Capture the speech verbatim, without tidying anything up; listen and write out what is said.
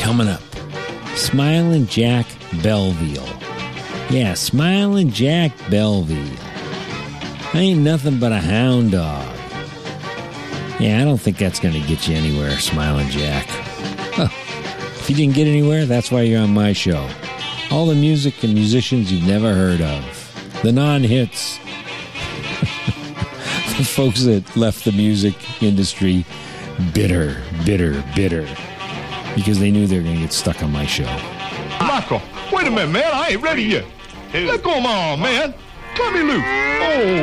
coming up. Smiling Jack Belleville. Yeah, Smiling Jack Belleville. Ain't nothing but a hound dog. Yeah, I don't think that's going to get you anywhere, Smiling Jack. Huh. If you didn't get anywhere, that's why you're on my show. All the music and musicians you've never heard of. The non-hits. The folks that left the music industry bitter, bitter, bitter. Because they knew they were going to get stuck on my show. Michael, wait a minute, man. I ain't ready yet. Let go of my arm, man. Cut me loose. Oh.